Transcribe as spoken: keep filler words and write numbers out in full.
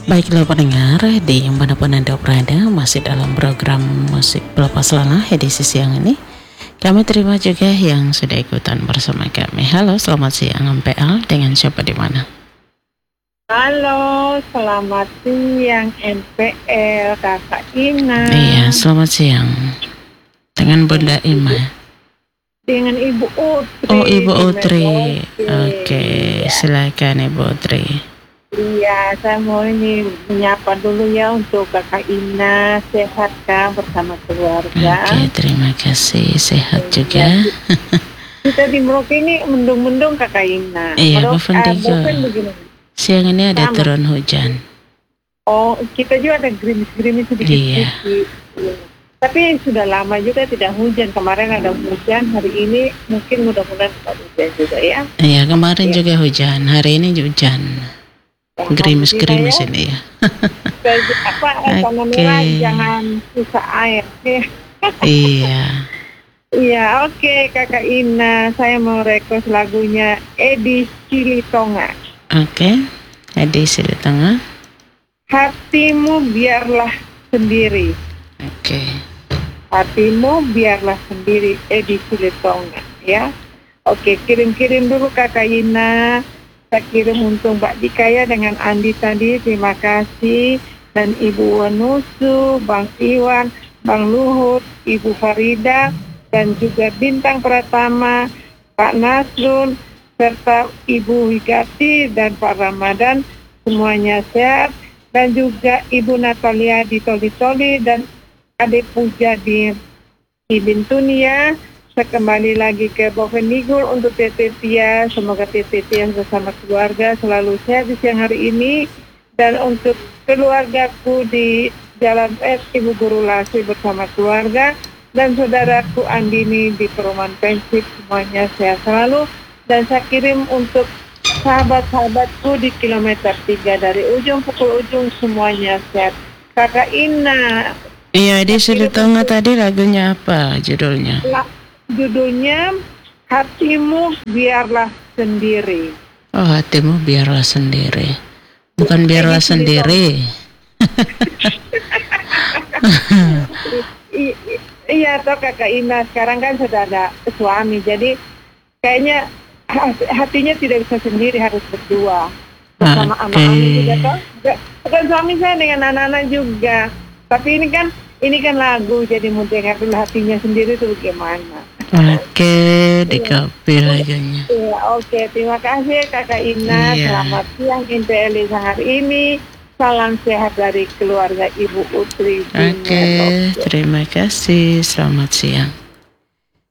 Baiklah pendengar, di manapun Anda berada, masih dalam program Musik Pelepas Lelah edisi siang ini. Kami terima juga yang sudah ikutan bersama kami. Halo, selamat siang M P L, dengan siapa di mana? Halo, selamat siang M P L, Kakak Ina. Iya, selamat siang. Dengan Bunda Ima. Dengan Ibu Utri. Oh, Ibu Utri. Oke, okay. silakan Ibu Utri. Iya, saya mau ini menyapa dulu ya untuk Kakak Ina, sehat kan bersama keluarga. Oke, terima kasih, sehat juga. Kita di Merauke ini mendung-mendung Kakak Ina. Iya, Bapak begini. Siang ini ada Sama. turun hujan. Oh, kita juga ada gerimis-gerimis sedikit-sedikit. Iya. Tapi sudah lama juga tidak hujan. Kemarin ada hujan, hari ini mungkin mudah-mudahan tidak hujan juga ya. Iya, kemarin ya. juga hujan, hari ini hujan. Gerimis-gerimis ya. ini ya. Apa tanah okay. merah jangan susah air. Iya. Iya, oke okay, Kakak Ina, saya mau request lagunya Edi Silitonga. Oke, okay. Edi Silitonga. Hatimu biarlah sendiri. Oke. Okay. Hatimu biarlah sendiri, Edi Silitonga, ya. Oke, okay, kirim-kirim dulu Kakak Ina. Saya kirim untuk Mbak Dikaya dengan Andi tadi, terima kasih. Dan Ibu Wanusu, Bang Iwan, Bang Luhut, Ibu Farida, dan juga Bintang Pratama, Pak Nasrun, serta Ibu Wigati dan Pak Ramadan, semuanya sehat. Dan juga Ibu Natalia di Toli-Toli dan Adik Puja di Ibintunia. Saya kembali lagi ke Bovenigul untuk Tete Tia. Semoga Tete Tia bersama keluarga selalu sehat di siang hari ini. Dan untuk keluargaku di Jalan S, Ibu Guru Lasi bersama keluarga. Dan saudaraku Andini di Perumahan Pensip, semuanya sehat selalu. Dan saya kirim untuk sahabat-sahabatku di kilometer tiga dari ujung pukul ujung, semuanya sehat. Kakak Ina. Iya, di Silitonga tadi lagunya apa judulnya? La, judulnya Hatimu Biarlah Sendiri. Oh, hatimu biarlah sendiri. Bukan biarlah sendiri. I, i, iya toh Kakak Ina, sekarang kan sudah ada suami, jadi kayaknya hatinya tidak bisa sendiri, harus berdua bersama okay. anak-anak juga toh. Bukan suami saya dengan anak-anak juga. Tapi ini kan ini kan lagu, jadi mau dengar dulu hatinya sendiri itu bagaimana. Oke, okay, dikopi lagunya. Iya, oke. Okay. Terima kasih Kakak Ina. Iya. Selamat siang M P L hari ini. Salam sehat dari keluarga Ibu Utri. Oke, okay, terima kasih. Selamat siang.